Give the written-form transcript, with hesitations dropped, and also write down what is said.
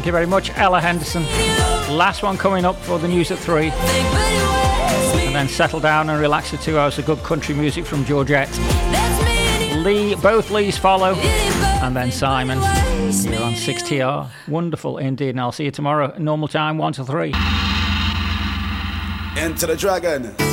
Thank you very much, Ella Henderson. Last one coming up for the news at 3. And then settle down and relax for 2 hours of good country music from Georgette. Both Lees follow. And then Simon. Here on 6TR. Wonderful indeed. And I'll see you tomorrow. Normal time, 1 to 3. Enter the Dragon.